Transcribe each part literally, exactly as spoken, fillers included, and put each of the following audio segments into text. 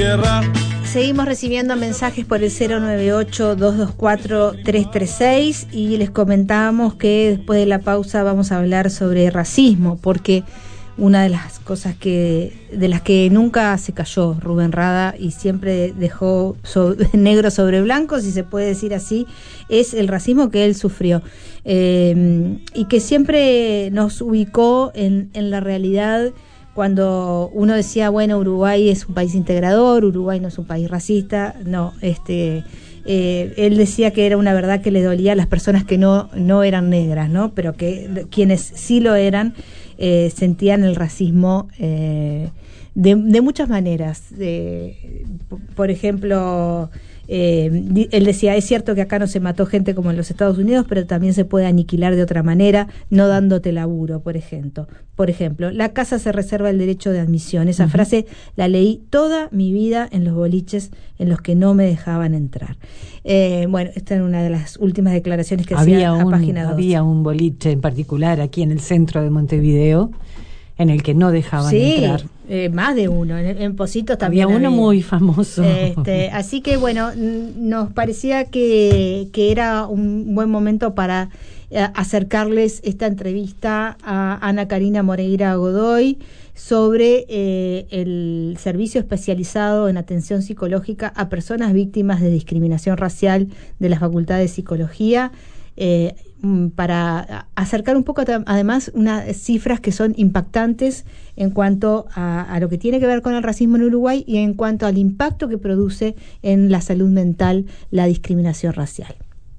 tierra. Seguimos recibiendo mensajes por el cero nueve ocho, dos dos cuatro, tres tres seis y les comentábamos que después de la pausa vamos a hablar sobre racismo, porque una de las cosas que de las que nunca se cayó Rubén Rada y siempre dejó sobre, negro sobre blanco, si se puede decir así, es el racismo que él sufrió, eh, y que siempre nos ubicó en, en la realidad. Cuando uno decía, bueno, Uruguay es un país integrador, Uruguay no es un país racista, no, este, eh, él decía que era una verdad que le dolía a las personas que no, no eran negras, ¿no? Pero que quienes sí lo eran, eh, sentían el racismo eh, de, de muchas maneras. De, por ejemplo, eh, él decía, es cierto que acá no se mató gente como en los Estados Unidos, pero también se puede aniquilar de otra manera, no dándote laburo, por ejemplo. Por ejemplo, la casa se reserva el derecho de admisión. Esa uh-huh. frase la leí toda mi vida en los boliches en los que no me dejaban entrar. Eh, bueno, esta es una de las últimas declaraciones que había hacía a un, Página dos. Había un boliche en particular aquí en el centro de Montevideo en el que no dejaban sí, entrar. Eh, más de uno, en, en Positos también había uno había. muy famoso. Este, así que bueno, n- nos parecía que, que era un buen momento para eh, acercarles esta entrevista a Ana Karina Moreira Godoy sobre eh, el servicio especializado en atención psicológica a personas víctimas de discriminación racial de la Facultad de Psicología, eh, para acercar un poco además unas cifras que son impactantes en cuanto a, a lo que tiene que ver con el racismo en Uruguay y en cuanto al impacto que produce en la salud mental la discriminación racial.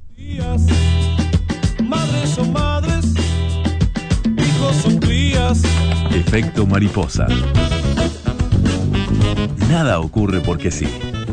Madres son madres, hijos son crías. Efecto mariposa. Nada ocurre porque sí.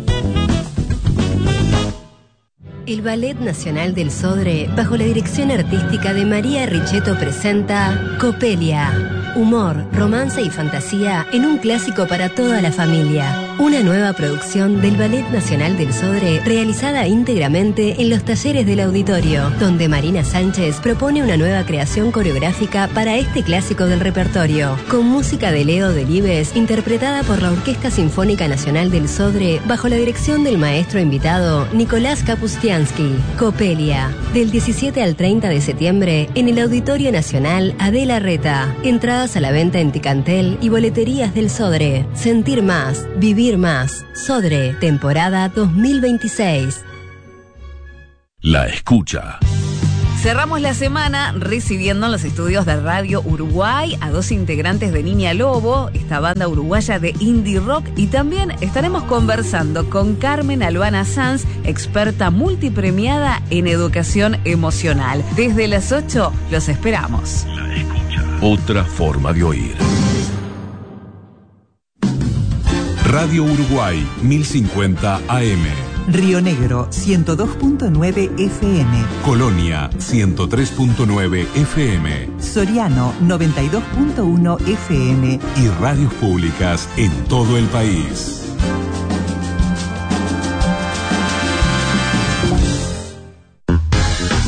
El Ballet Nacional del Sodre, bajo la dirección artística de María Richetto, presenta Copelia. Humor, romance y fantasía en un clásico para toda la familia. Una nueva producción del Ballet Nacional del Sodre, realizada íntegramente en los talleres del auditorio, donde Marina Sánchez propone una nueva creación coreográfica para este clásico del repertorio, con música de Leo Delibes, interpretada por la Orquesta Sinfónica Nacional del Sodre, bajo la dirección del maestro invitado Nicolás Kapustiansky. Copelia, del diecisiete al treinta de septiembre, en el Auditorio Nacional Adela Reta. Entradas a la venta en Ticantel y boleterías del Sodre. Sentir más, vivir más. Sodre, temporada dos mil veintiséis. La escucha. Cerramos la semana recibiendo en los estudios de Radio Uruguay a dos integrantes de Niña Lobo, esta banda uruguaya de indie rock, y también estaremos conversando con Carmen Albana Sanz, experta multipremiada en educación emocional. Desde las ocho los esperamos. La escucha. Otra forma de oír. Radio Uruguay mil cincuenta A M. Río Negro ciento dos punto nueve F M. Colonia ciento tres punto nueve F M. Soriano noventa y dos punto uno F M. Y radios públicas en todo el país.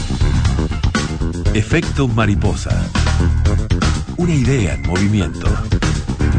Efecto mariposa. Una idea en movimiento.